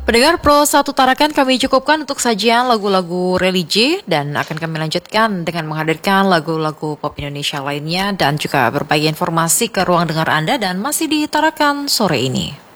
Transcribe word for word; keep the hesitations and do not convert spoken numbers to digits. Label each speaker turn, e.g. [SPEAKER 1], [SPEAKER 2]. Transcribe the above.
[SPEAKER 1] Pendengar Pro satu Tarakan, kami cukupkan untuk sajian lagu-lagu religi dan akan kami lanjutkan dengan menghadirkan lagu-lagu pop Indonesia lainnya dan juga berbagi informasi ke ruang dengar Anda dan masih di Tarakan sore ini.